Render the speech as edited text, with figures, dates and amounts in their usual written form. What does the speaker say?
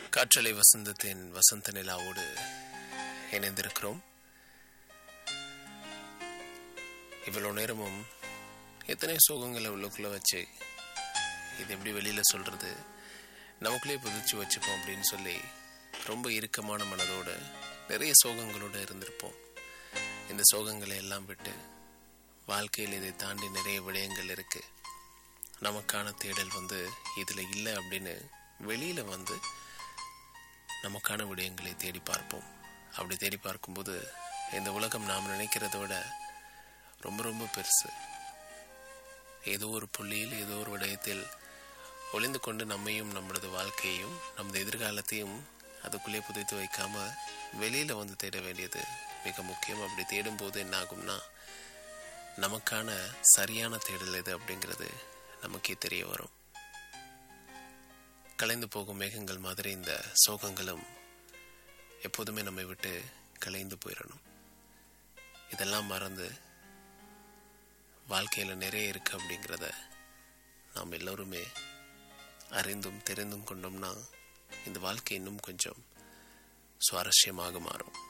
காற்றலை வசந்தத்தின் வசந்த நிலாவோடு இணைந்திருக்கிறோம். இவ்வளோ நேரமும் எத்தனை சோகங்களை உள்ளுக்குள்ளே வச்சு இது எப்படி வெளியில் சொல்கிறது, நமக்குள்ளே புதிச்சு வச்சுப்போம் அப்படின்னு சொல்லி ரொம்ப இறுக்கமான மனதோடு நிறைய சோகங்களோடு இருந்திருப்போம். இந்த சோகங்களை எல்லாம் விட்டு வாழ்க்கையில் இதை தாண்டி நிறைய விடயங்கள் இருக்குது. நமக்கான தேடல் இதில் இல்லை அப்படின்னு வெளியில் நமக்கான விடயங்களை தேடி பார்ப்போம். அப்படி தேடி பார்க்கும்போது இந்த உலகம் நாம் நினைக்கிறத விட ரொம்ப ரொம்ப பெருசு. ஏதோ ஒரு புள்ளியில் ஏதோ ஒரு விடயத்தில் ஒளிந்து கொண்டு நம்மையும் நம்மளது வாழ்க்கையையும் நமது எதிர்காலத்தையும் அதுக்குள்ளே புதைத்து வைக்காம வெளியில் தேட வேண்டியது மிக முக்கியம். அப்படி தேடும்போது என்ன ஆகும்னா, நமக்கான சரியான தேடல் எது அப்படிங்கிறது நமக்கே தெரிய வரும். கலைந்து போகும் மேகங்கள் மாதிரி இந்த சோகங்களும் எப்போதுமே நம்மை விட்டு கலைந்து போயிடணும். இதெல்லாம் மறந்து வாழ்க்கையில் நிறைய இருக்கு அப்படிங்கிறத நாம் எல்லோருமே அறிந்தும் தெரிந்தும் கொண்டோம்னா இந்த வாழ்க்கை இன்னும் கொஞ்சம் சுவாரஸ்யமாக மாறும்.